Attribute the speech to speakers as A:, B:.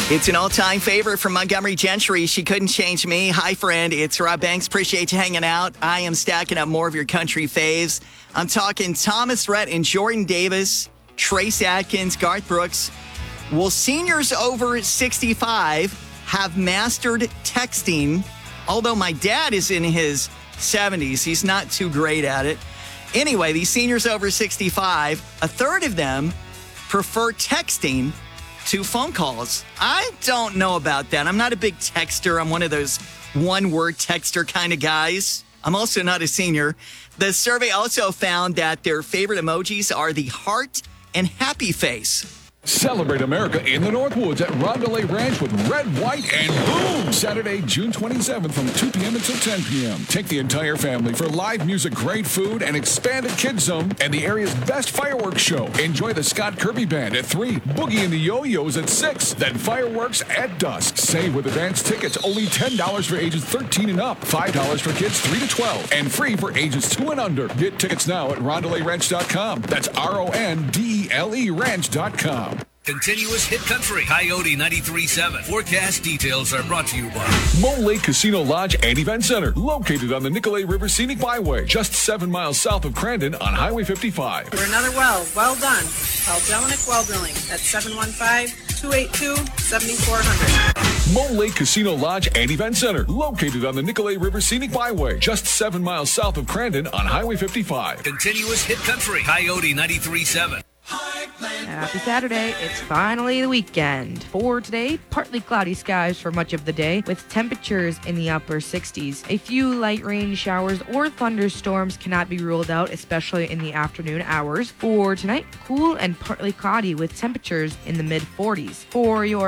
A: It's an all-time favorite from Montgomery Gentry. She couldn't change me. Hi, friend. It's Rob Banks. Appreciate you hanging out. I am stacking up more of your country faves. I'm talking Thomas Rhett and Jordan Davis, Trace Atkins, Garth Brooks. Will seniors over 65 have mastered texting? Although my dad is in his 70s, he's not too great at it. Anyway, these seniors over 65, a third of them prefer texting to phone calls. I don't know about that. I'm not a big texter. I'm one of those one-word texter kind of guys. I'm also not a senior. The survey also found that their favorite emojis are the heart and happy face.
B: Celebrate America in the Northwoods at Rondelay Ranch with Red, White, and Boom! Saturday, June 27th from 2 p.m. until 10 p.m. Take the entire family for live music, great food, an expanded kids zone, and the area's best fireworks show. Enjoy the Scott Kirby Band at 3, Boogie and the Yo-Yos at 6, then fireworks at dusk. Save with advance tickets, only $10 for ages 13 and up, $5 for kids 3 to 12, and free for ages 2 and under. Get tickets now at RondelayRanch.com. That's RONDELE Ranch.com.
C: Continuous hit country, Coyote 93.7. Forecast details are brought to you by
B: Mole Lake Casino Lodge and Event Center, located on the Nicolet River Scenic Byway, just 7 miles south of Crandon on Highway 55.
D: For another well done. Call Delanick Well Drilling at 715-282-7400.
B: Mole Lake Casino Lodge and Event Center, located on the Nicolet River Scenic Byway, just 7 miles south of Crandon on Highway 55.
C: Continuous hit country, Coyote 93.7.
E: Happy Saturday. It's finally the weekend. For today, partly cloudy skies for much of the day with temperatures in the upper 60s. A few light rain showers or thunderstorms cannot be ruled out, especially in the afternoon hours. For tonight, cool and partly cloudy with temperatures in the mid 40s. For your